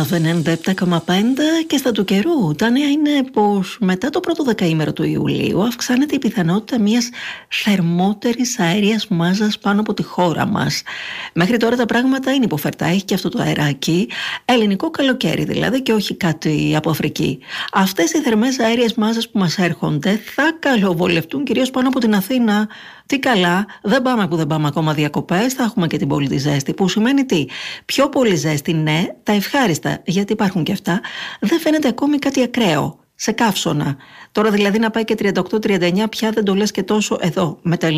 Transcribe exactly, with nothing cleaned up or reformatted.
Love ενενήντα επτά κόμμα πέντε και στα του καιρού. Τα νέα είναι πως μετά το πρώτο δεκαήμερο του Ιουλίου αυξάνεται η πιθανότητα μιας θερμότερης αέριας μάζας πάνω από τη χώρα μας. Μέχρι τώρα τα πράγματα είναι υποφερτά, έχει και αυτό το αεράκι. Ελληνικό καλοκαίρι δηλαδή και όχι κάτι από Αφρική. Αυτές οι θερμές αέριες μάζες που μας έρχονται θα καλοβολευτούν κυρίως πάνω από την Αθήνα. Τι καλά, δεν πάμε που δεν πάμε ακόμα διακοπές, θα έχουμε και την πόλη τη ζέστη. Που σημαίνει τι? Πιο πολύ ζέστη, ναι, τα ευχάριστα, γιατί υπάρχουν και αυτά, δεν φαίνεται ακόμη κάτι ακραίο, σε καύσωνα. Τώρα δηλαδή να πάει και τριάντα οκτώ τριάντα εννιά πια δεν το λες και τόσο εδώ, με τα